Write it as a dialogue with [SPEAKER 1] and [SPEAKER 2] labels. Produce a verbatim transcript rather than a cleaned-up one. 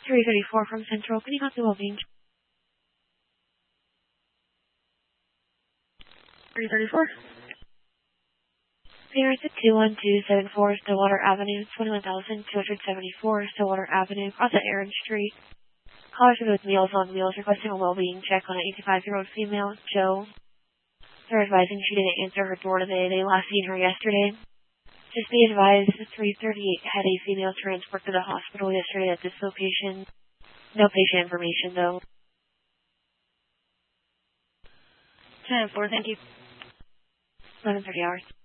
[SPEAKER 1] three thirty-four from Central. Can you help the well-being? three thirty-four. Parents at two one two seven four Stillwater Avenue, twenty-one thousand two hundred seventy-four Stillwater Avenue, across at Aaron Street. Callers with Meals on Wheels requesting a well-being check on an eighty-five-year-old female, Joe. They're advising she didn't answer her door today. They last seen her yesterday. Just be advised, three thirty-eight had a female transport to the hospital yesterday at this location. No patient information, though.
[SPEAKER 2] ten four, thank you.
[SPEAKER 1] eleven thirty hours.